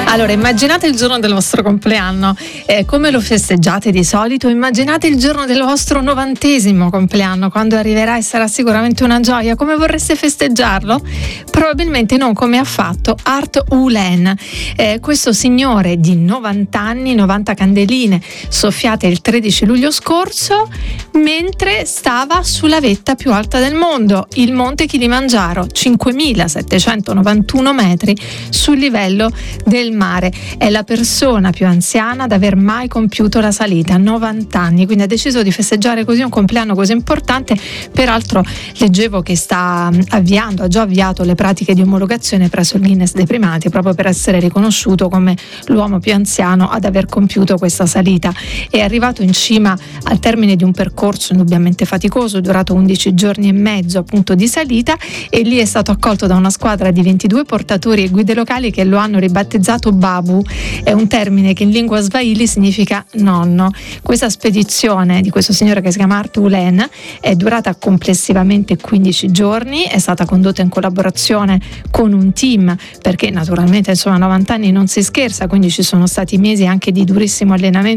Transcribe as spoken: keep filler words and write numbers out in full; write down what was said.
Allora, immaginate il giorno del vostro compleanno, eh, come lo festeggiate di solito? Immaginate il giorno del vostro novantesimo compleanno, quando arriverà e sarà sicuramente una gioia. Come vorreste festeggiarlo? Probabilmente non come ha fatto Art Ulen, eh, questo signore di novanta anni, novanta candeline soffiate il tredici luglio scorso, mentre stava sulla vetta più alta del mondo, il monte Kilimangiaro, cinquemilasettecentonovantuno metri sul livello del mare. È la persona più anziana ad aver mai compiuto la salita, novanta anni, quindi ha deciso di festeggiare così un compleanno così importante. Peraltro leggevo che sta avviando, ha già avviato le pratiche di omologazione presso il Guinness dei primati, proprio per essere riconosciuto come l'uomo più anziano ad aver compiuto questa salita. È arrivato in cima al termine di un percorso indubbiamente faticoso, durato undici giorni e mezzo appunto di salita, e lì è stato accolto da una squadra di ventidue portatori e guide locali che lo hanno ribattezzato Babu. È un termine che in lingua swahili significa nonno. Questa spedizione di questo signore che si chiama Art Ulen è durata complessivamente quindici giorni, è stata condotta in collaborazione con un team, perché naturalmente insomma a novanta anni non si scherza, quindi ci sono stati mesi anche di durissimo allenamento